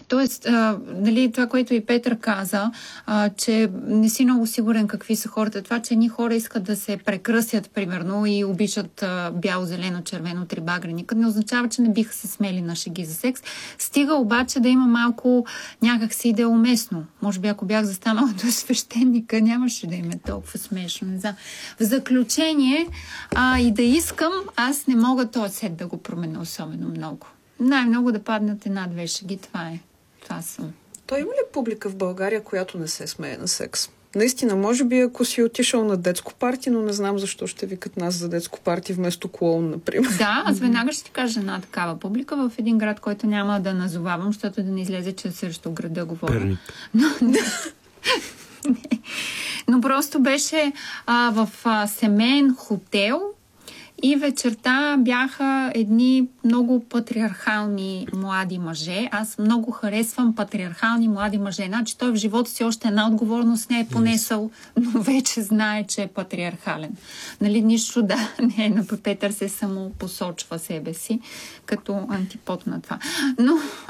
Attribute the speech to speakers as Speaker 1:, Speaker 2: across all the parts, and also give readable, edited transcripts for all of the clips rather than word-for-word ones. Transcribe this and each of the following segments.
Speaker 1: Тоест, нали, това, което и Петър каза, че не си много сигурен какви са хората. Това, че едни хора искат да се прекръсят, примерно, и обичат бяло, зелено, червено, трибагреника, не означава, че не биха се смели на шеги за секс. Стига обаче да има малко някак си да е уместно. Може би, ако бях застанала до свещеника, нямаше да им е толкова смешно. Не знам. В заключение, и да искам, аз не мога този сет да го променя особено много. Най-много да паднат една-две шеги. Това съм.
Speaker 2: Той има ли публика в България, която не се смее на секс? Наистина, може би ако си отишъл на детско парти, но не знам защо ще викат нас за детско парти вместо клоун, например.
Speaker 1: Да, аз веднага ще ти кажа една такава публика в един град, който няма да назовавам, защото да не излезе, че срещу града говоря.
Speaker 3: Перник.
Speaker 1: Но просто беше в семейен хотел и вечерта бяха едни много патриархални млади мъже. Аз много харесвам патриархални млади мъже. Значи той в живота си още една отговорност не е понесъл, но вече знае, че е патриархален. Нали, нищо да не е, на Петър се само посочва себе си като антипод на това. Но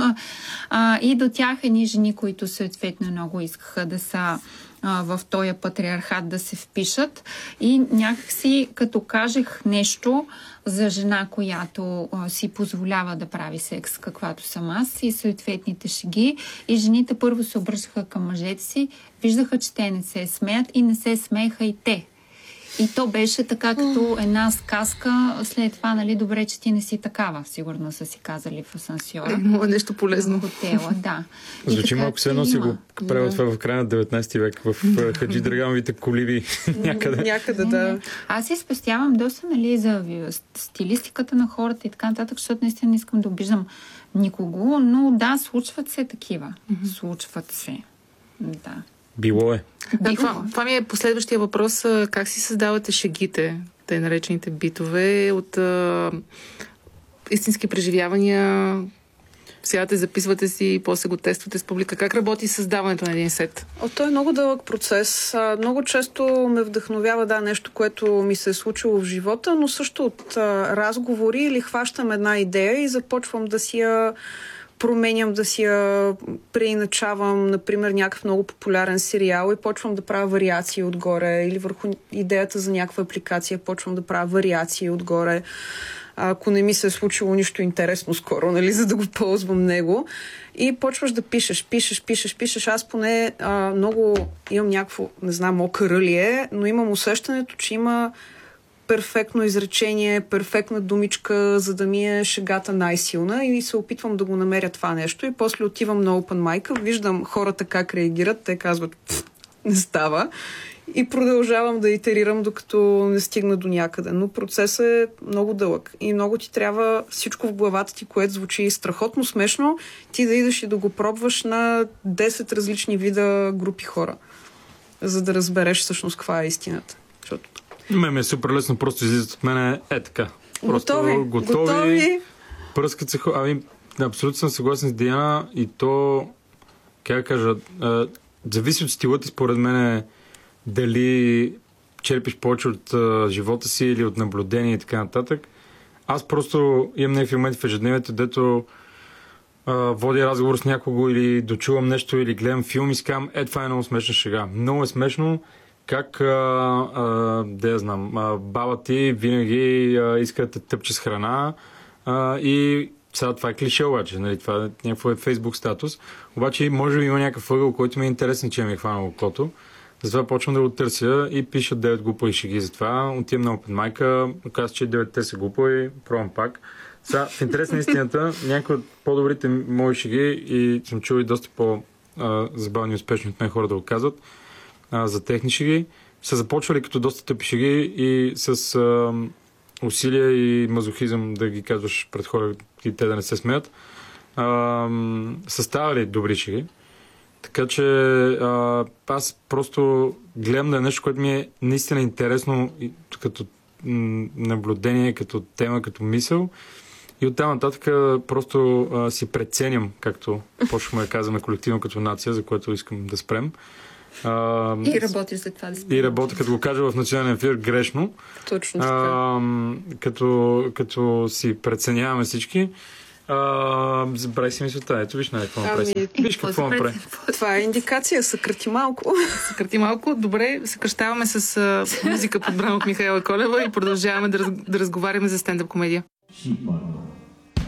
Speaker 1: и до тях едни жени, които съответно много искаха да са в този патриархат да се впишат и някакси като кажех нещо за жена, която си позволява да прави секс, каквато съм аз и съответните шеги и жените първо се обръщаха към мъжете си, виждаха, че те не се смеят и не се смееха и те. И то беше така като една сказка. След това, нали, добре, че ти не си такава. Сигурно са си казали в асансьора.
Speaker 2: Има нещо полезно.
Speaker 1: В хотела, да.
Speaker 3: Звучи малко се носи го правил това в края на 19 век в Хаджи Драгановите колиби някъде.
Speaker 2: Някъде, да.
Speaker 1: Аз си спестявам доста, нали, за стилистиката на хората и така нататък, защото наистина не искам да обиждам никого, но да, случват се такива. Случват се. Да.
Speaker 3: Било е.
Speaker 4: Да, това ми е последващия въпрос. Как си създавате шегите, тъй наречените битове, от истински преживявания? Сядате, записвате си и после го тествате с публика. Как работи създаването на един сет?
Speaker 2: Той е много дълъг процес. Много често ме вдъхновява нещо, което ми се е случило в живота, но също от разговори или хващам една идея и започвам да си я променям, да си я преиначавам, например, някакъв много популярен сериал и почвам да правя вариации отгоре или върху идеята за някаква апликация почвам да правя вариации отгоре. Ако не ми се е случило нищо интересно скоро, нали, за да го ползвам него. И почваш да пишеш. Аз поне много имам някакво, не знам, окъра ли е, но имам усещането, че има перфектно изречение, перфектна думичка, за да ми е шегата най-силна и се опитвам да го намеря това нещо и после отивам на Open Mic, виждам хората как реагират, те казват не става и продължавам да итерирам, докато не стигна до някъде. Но процесът е много дълъг и много ти трябва всичко в главата ти, което звучи страхотно смешно, ти да идеш и да го пробваш на 10 различни вида групи хора, за да разбереш всъщност каква е истината. Защото
Speaker 3: Ме е супер лесно, просто излизат от мене така. Просто готови. Пръскат се хора. Абсолютно съм съгласен с Диана и то, как да кажа, зависи от стила ти, според мен, дали черпиш повече от живота си или от наблюдение и така нататък. Аз просто имам някакви моменти в ежедневието, дето водя разговор с някого или дочувам нещо или гледам филм и си казвам, това е много смешна шега. Много е смешно как, да я знам, баба ти винаги иска да те тъпче с храна и сега това е клише обаче, нали? Това е някакво фейсбук статус. Обаче може би има някакъв ъгъл, който ми е интересен, че ми е хванал окото. Затова почвам да го търся и пиша 9 глупави шеги. Затова отивам на Open Mic, оказва, че 9-те са глупави, пробвам пак. Сега, в интерес на истината, някои от по-добрите мои шеги и съм чул и доста по-забавни и успешни от мен хора да го казват за техни шеги, са започвали като доста тъпи шеги и с усилия и мазохизъм да ги казваш пред хора и те да не се смеят. Са ставали добри шеги. Така че аз просто гледам да е нещо, което ми е наистина интересно като наблюдение, като тема, като мисъл. И оттам нататък просто си преценям, както почваме да казваме колективно като нация, за което искам да спрем.
Speaker 1: И работиш за това да спрем.
Speaker 3: И работя, като го кажа в национален ефир, грешно.
Speaker 2: Точно така.
Speaker 3: Като си преценяваме всички. Забрави си мисълта. Ето виж какво направи. Виж какво направи.
Speaker 2: Това е индикация. Съкрати малко.
Speaker 4: Съкрати малко. Добре, съкръщаваме с музика подбрана от Михаела Колева и продължаваме да разговаряме за стендъп комедия.